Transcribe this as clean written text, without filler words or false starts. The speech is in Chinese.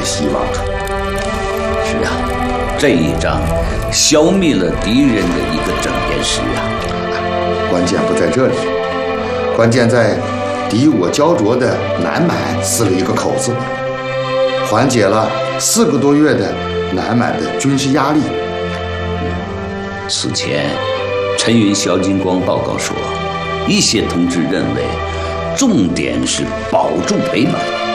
希望处。 是啊，这一仗消灭了敌人的一个整编师啊。 关键不在这里，关键在敌我焦灼的南满撕了一个口子，缓解了4个多月的南满的军事压力。 此前，陈云、萧金光报告说，一些同志认为，重点是保住北满。